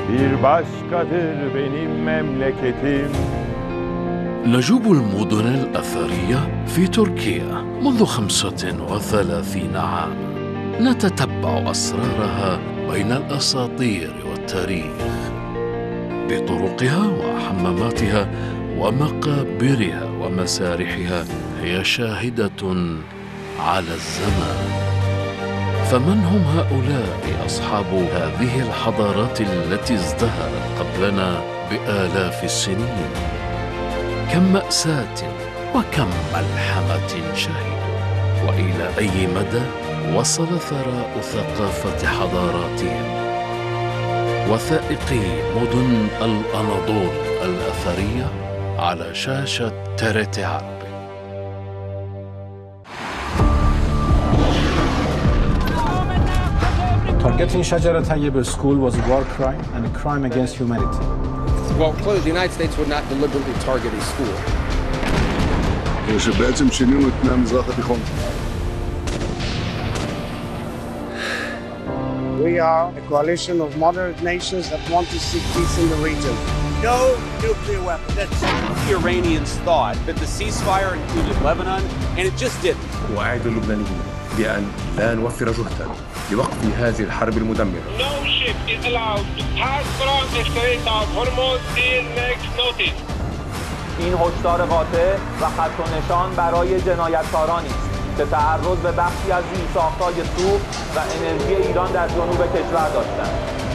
Bir başkadır benim memleketim. نجوب المدن الأثرية في تركيا منذ 35 عاما، نتتبع أسرارها بين الأساطير والتاريخ بطرقها وحماماتها ومقابرها ومسارحها. هي شاهدة على الزمان. فمن هم هؤلاء أصحاب هذه الحضارات التي ازدهرت قبلنا بآلاف السنين؟ كم مأساة وكم ملحمة شهدوا، وإلى أي مدى وصل ثراء ثقافة حضاراتهم. وثائقي مدن الأناضول الأثرية على شاشة TRT عربي. Targeting Shajara Tayyib school was a war crime and a crime against humanity. Well, clearly the United States would not deliberately target a school. שבעצם שינינו את פני המזרח התיכון. We are a coalition of moderate nations that want to see peace in the region. No nuclear weapons. The Iranians thought that the ceasefire included Lebanon, and it just didn't. وأعد اللبنانيين بأن لا نوفر جهدا لوقف هذه الحرب المدمرة. No ship is allowed to pass from the Strait of Hormuz till next notice. این هشدار قاطع و خط و نشان برای جنایتکارانی است که تعرض به بخشی از زیرساخت‌های سوخت و انرژی ایران در جنوب کشور داشتند.